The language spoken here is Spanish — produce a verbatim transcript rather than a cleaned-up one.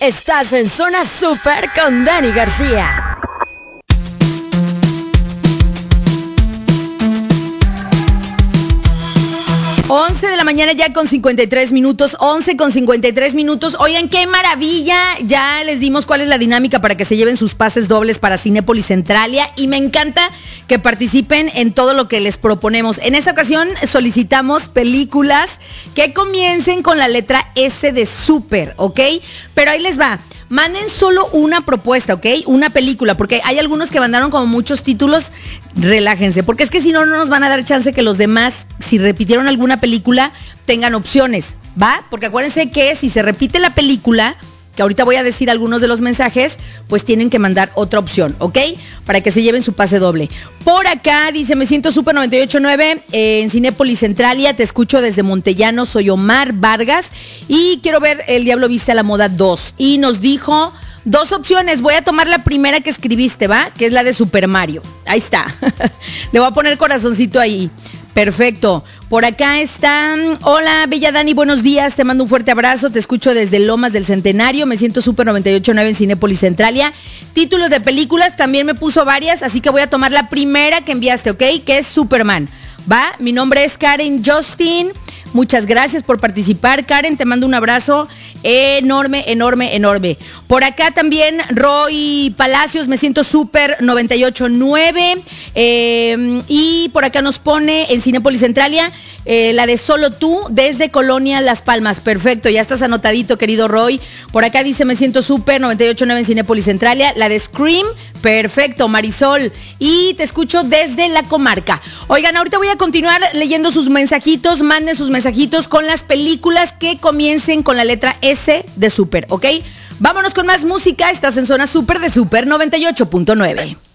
Estás en Zona Super con Dani García. once de la mañana ya con cincuenta y tres minutos, once con cincuenta y tres minutos. Oigan, qué maravilla, ya les dimos cuál es la dinámica para que se lleven sus pases dobles para Cinépolis Centralia y me encanta que participen en todo lo que les proponemos. En esta ocasión solicitamos películas que comiencen con la letra S de Super, ¿ok? Pero ahí les va. Manden solo una propuesta, ¿ok? Una película, porque hay algunos que mandaron como muchos títulos. Relájense, porque es que si no, no nos van a dar chance que los demás, si repitieron alguna película, tengan opciones, ¿va? Porque acuérdense que si se repite la película, que ahorita voy a decir algunos de los mensajes, pues tienen que mandar otra opción, ¿ok? Para que se lleven su pase doble. Por acá dice, me siento Super noventa y ocho punto nueve eh, en Cinépolis Centralia, te escucho desde Montellano, soy Omar Vargas y quiero ver El Diablo Viste a la Moda dos. Y nos dijo dos opciones, voy a tomar la primera que escribiste, ¿va? Que es la de Super Mario. Ahí está. Le voy a poner corazoncito ahí. Perfecto. Por acá están. Hola, Bella Dani, buenos días. Te mando un fuerte abrazo. Te escucho desde Lomas del Centenario. Me siento Super noventa y ocho punto nueve en Cinépolis Centralia. Títulos de películas, también me puso varias, así que voy a tomar la primera que enviaste, ¿ok? Que es Superman. ¿Va? Mi nombre es Karen Justin. Muchas gracias por participar, Karen. Te mando un abrazo enorme, enorme, enorme. Por acá también Roy Palacios, me siento Super noventa y ocho punto nueve. Eh, y por acá nos pone en Cinépolis Centralia eh, la de Solo Tú desde Colonia Las Palmas. Perfecto, ya estás anotadito, querido Roy. Por acá dice, me siento Super noventa y ocho punto nueve en Cinépolis Centralia. La de Scream, perfecto, Marisol. Y te escucho desde la comarca. Oigan, ahorita voy a continuar leyendo sus mensajitos. Manden sus mensajitos con las películas que comiencen con la letra S de Super, ¿ok? Vámonos con más música. Estás en Zona Super de Super noventa y ocho punto nueve.